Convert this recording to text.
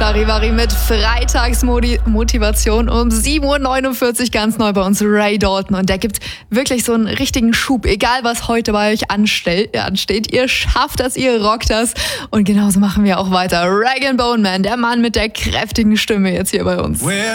Charivari mit Freitagsmotivation um 7:49 Uhr ganz neu bei uns Ray Dalton. Und der gibt wirklich so einen richtigen Schub. Egal, was heute bei euch ansteht, ihr schafft das, ihr rockt das. Und genauso machen wir auch weiter. Rag & Bone Man, der Mann mit der kräftigen Stimme jetzt hier bei uns.